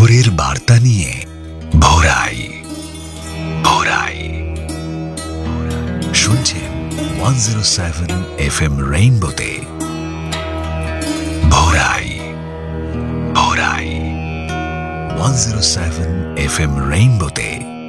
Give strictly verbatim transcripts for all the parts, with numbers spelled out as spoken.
ভোরের বার্তা নিয়ে ভোরাই ভোরাই শুনছেন one zero seven F M রেইনবোতে ভোরাই ভোরাই one zero seven F M রেইনবোতে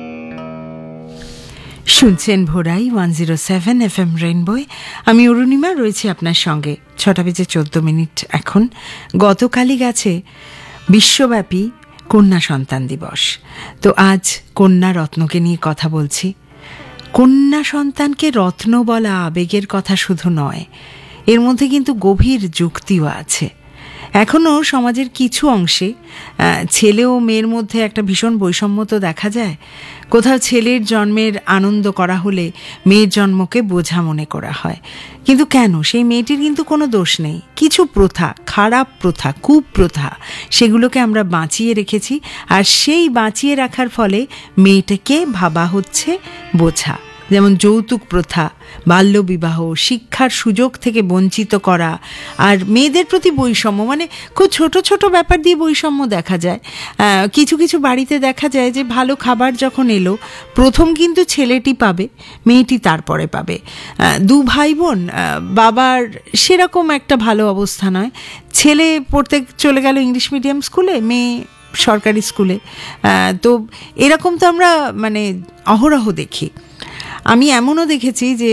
শুনছেন ভোরাই one zero seven F M রেইনবোয়। আমি অরুণিমা রয়েছি আপনার সঙ্গে। ছটা বেজে চোদ্দ মিনিট এখন। গতকালই গেছে বিশ্বব্যাপী কন্যা সন্তান দিবস। তো আজ কন্যা রত্নকে নিয়ে কথা বলছি। কন্যা সন্তানকে রত্ন বলা আবেগের কথা শুধু নয়, এর মধ্যে কিন্তু গভীর যুক্তিও আছে। এখনও সমাজের কিছু অংশে ছেলে ও মেয়ের মধ্যে একটা ভীষণ বৈষম্য তো দেখা যায়। কোথাও ছেলের জন্মের আনন্দ করা হলে মেয়ের জন্মকে বোঝা মনে করা হয়। কিন্তু কেন? সেই মেয়েটির কিন্তু কোনো দোষ নেই। কিছু প্রথা, খারাপ প্রথা, কুপ্রথা, সেগুলোকে আমরা বাঁচিয়ে রেখেছি। আর সেই বাঁচিয়ে রাখার ফলে মেয়েটাকে ভাবা হচ্ছে বোঝা। যেমন যৌতুক প্রথা, বাল্যবিবাহ, শিক্ষার সুযোগ থেকে বঞ্চিত করা, আর মেয়েদের প্রতি বৈষম্য, মানে খুব ছোট ছোট ব্যাপার দিয়ে বৈষম্য দেখা যায়। কিছু কিছু বাড়িতে দেখা যায় যে ভালো খাবার যখন এলো, প্রথম কিন্তু ছেলেটি পাবে, মেয়েটি তারপরে পাবে। দু ভাই বোন, বাবার সেরকম একটা ভালো অবস্থা নয়, ছেলে পড়তে চলে গেল ইংলিশ মিডিয়াম স্কুলে, মেয়ে সরকারি স্কুলে। তো এরকম তো আমরা মানে অহরহ দেখি। আমি এমনও দেখেছি যে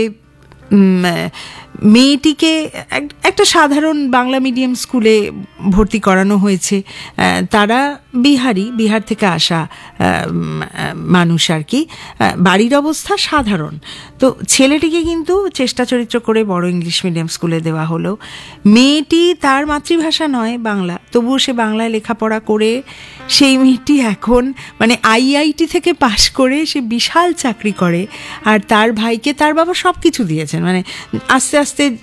মেয়েটিকে একটা সাধারণ বাংলা মিডিয়াম স্কুলে ভর্তি করানো হয়েছে। তারা বিহারি, বিহার থেকে আসা মানুষ আর কি। বাড়ির অবস্থা সাধারণ। তো ছেলেটিকে কিন্তু চেষ্টা চরিত্র করে বড় ইংলিশ মিডিয়াম স্কুলে দেওয়া হলো। মেয়েটি, তার মাতৃভাষা নয় বাংলা, তবুও সে বাংলায় লেখাপড়া করে সেই মেয়েটি এখন মানে আইআইটি থেকে পাশ করে সে বিশাল চাকরি করে। আর তার ভাইকে তার বাবা সব কিছু দিয়েছেন, মানে আস্তে আস্তে